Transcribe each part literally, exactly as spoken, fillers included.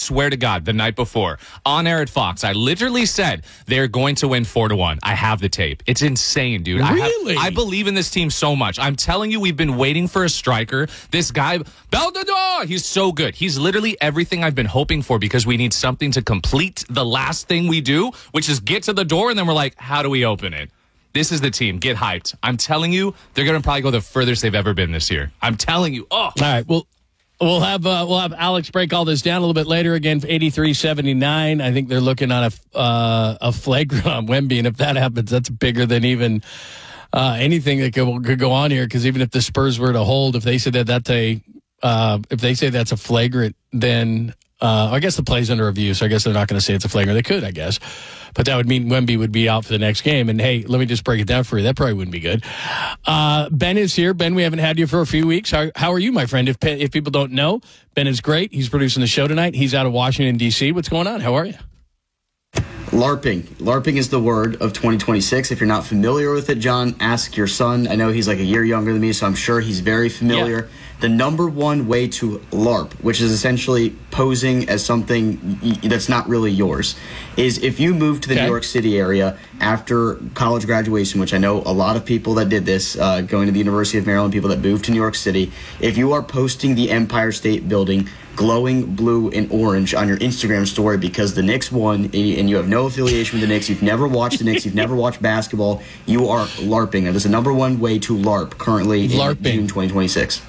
swear to God, the night before, on air at Fox, I literally said they're going to win four to one. I have the tape. It's insane, dude. Really? I, have, I believe in this team so much. I'm telling you, we've been waiting for a striker. This guy, Beldador, he's so good. He's literally everything I've been hoping for because we need something to complete the last thing we do, which is get to the door, and then we're like, how do we open it? This is the team. Get hyped. I'm telling you, they're going to probably go the furthest they've ever been this year. I'm telling you. Oh. All right. Well, we'll have uh, we'll have Alex break all this down a little bit later. Again, eighty-three seventy-nine. I think they're looking on a uh, a flagrant on Wemby, and if that happens, that's bigger than even uh, anything that could, could go on here. Because even if the Spurs were to hold, if they said that that's a uh, if they say that's a flagrant, then uh, I guess the play's under review. So I guess they're not going to say it's a flagrant. They could, I guess. But that would mean Wemby would be out for the next game. And, hey, let me just break it down for you. That probably wouldn't be good. Uh, Ben is here. Ben, we haven't had you for a few weeks. How, how are you, my friend? If if people don't know, Ben is great. He's producing the show tonight. He's out of Washington, D C. What's going on? How are you? LARPing. LARPing is the word of twenty twenty-six. If you're not familiar with it, John, ask your son. I know he's like a year younger than me, so I'm sure he's very familiar. Yeah. The number one way to LARP, which is essentially posing as something that's not really yours, is if you move to the okay. New York City area after college graduation, which I know a lot of people that did this, uh, going to the University of Maryland, people that moved to New York City, if you are posting the Empire State Building glowing blue and orange on your Instagram story because the Knicks won and you have no affiliation with the Knicks, you've never watched the Knicks, you've never watched basketball, you are LARPing. That is the number one way to LARP currently LARPing. in June twenty twenty-six.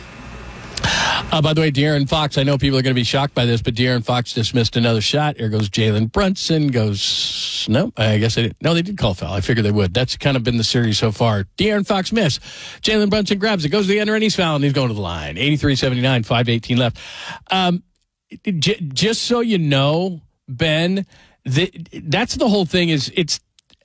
Uh, by the way, De'Aaron Fox, I know people are going to be shocked by this, but De'Aaron Fox just missed another shot. Here goes Jalen Brunson. Goes, no, I guess they didn't. No, they did call foul. I figured they would. That's kind of been the series so far. De'Aaron Fox missed. Jalen Brunson grabs it, goes to the end, and he's fouled, and he's going to the line. eighty-three seventy-nine, five eighteen left. Um, j- just so you know, Ben, the, that's the whole thing is it's,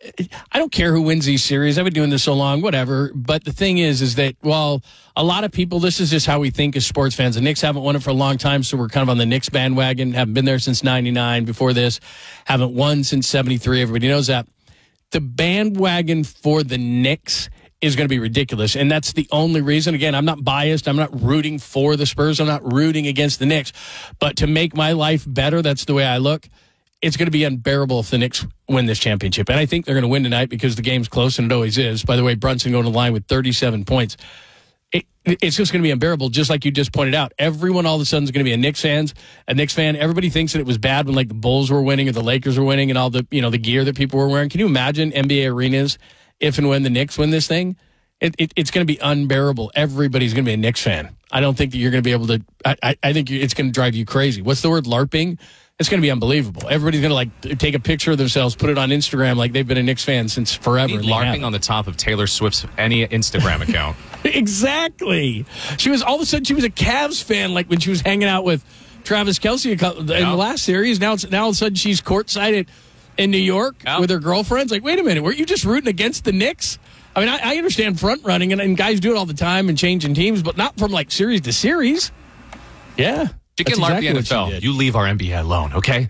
I don't care who wins these series. I've been doing this so long, whatever. But the thing is, is that, well, a lot of people, this is just how we think as sports fans. The Knicks haven't won it for a long time, so we're kind of on the Knicks bandwagon. Haven't been there since ninety-nine. Before this, haven't won since seventy-three. Everybody knows that. The bandwagon for the Knicks is going to be ridiculous, and that's the only reason. Again, I'm not biased. I'm not rooting for the Spurs. I'm not rooting against the Knicks. But to make my life better, that's the way I look. It's going to be unbearable if the Knicks win this championship. And I think they're going to win tonight because the game's close, and it always is. By the way, Brunson going to the line with thirty-seven points. It, it's just going to be unbearable, just like you just pointed out. Everyone all of a sudden is going to be a Knicks fans, a Knicks fan. Everybody thinks that it was bad when, like, the Bulls were winning or the Lakers were winning and all the, you know, the gear that people were wearing. Can you imagine N B A arenas if and when the Knicks win this thing? It, it, it's going to be unbearable. Everybody's going to be a Knicks fan. I don't think that you're going to be able to I, – I, I think it's going to drive you crazy. What's the word, LARPing? It's going to be unbelievable. Everybody's going to like take a picture of themselves, put it on Instagram like they've been a Knicks fan since forever. LARPing on the top of Taylor Swift's any Instagram account. Exactly. She was all of a sudden she was a Cavs fan like when she was hanging out with Travis Kelce in the last series. Now it's now all of a sudden she's courtside in New York yep. with her girlfriends. Like, wait a minute, weren't you just rooting against the Knicks? I mean, I, I understand front running and, and guys do it all the time and changing teams, but not from like series to series. Yeah. She can LARP the N F L. You leave our N B A alone, okay?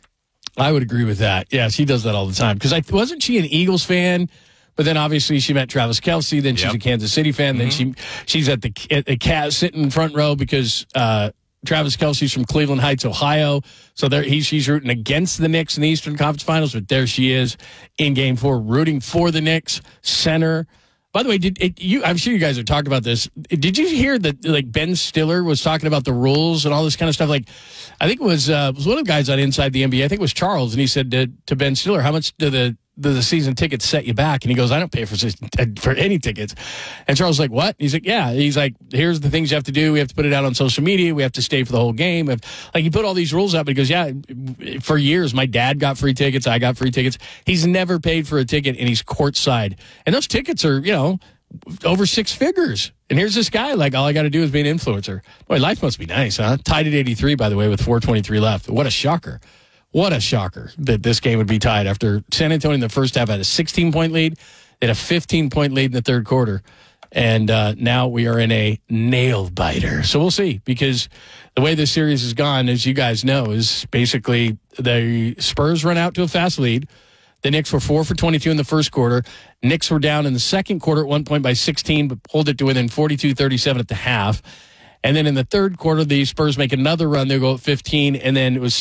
I would agree with that. Yeah, she does that all the time. Because I wasn't she an Eagles fan? But then obviously she met Travis Kelce. Then she's yep. a Kansas City fan. Mm-hmm. Then she she's at the at the Cavs sitting in front row because uh, Travis Kelce's from Cleveland Heights, Ohio. So there he she's rooting against the Knicks in the Eastern Conference Finals. But there she is in Game Four, rooting for the Knicks center. By the way, did it, you? I'm sure you guys are talking about this. Did you hear that? Like Ben Stiller was talking about the rules and all this kind of stuff. Like, I think it was uh, was one of the guys on Inside the N B A. I think it was Charles, and he said to, to Ben Stiller, "How much do the do the season tickets set you back?" And he goes, "I don't pay for for any tickets." And Charles was like, "What?" He's like, "Yeah." He's like, "Here's the things you have to do. We have to put it out on social media. We have to stay for the whole game." Like he put all these rules out. But he goes, "Yeah, for years, my dad got free tickets. I got free tickets. He's never paid for a ticket, and he's courtside. And those tickets are, you know, over six figures. And here's this guy, like, all I got to do is be an influencer. Boy, life must be nice, huh?" Tied at eighty-three, by the way, with four twenty-three left. What a shocker. What a shocker that this game would be tied after San Antonio in the first half had a sixteen-point lead. They had a fifteen-point lead in the third quarter. And uh, now we are in a nail-biter. So we'll see, because the way this series has gone, as you guys know, is basically the Spurs run out to a fast lead. The Knicks were four for twenty-two in the first quarter. Knicks were down in the second quarter at one point by sixteen, but pulled it to within forty-two thirty-seven at the half. And then in the third quarter, the Spurs make another run. They go at fifteen, and then it was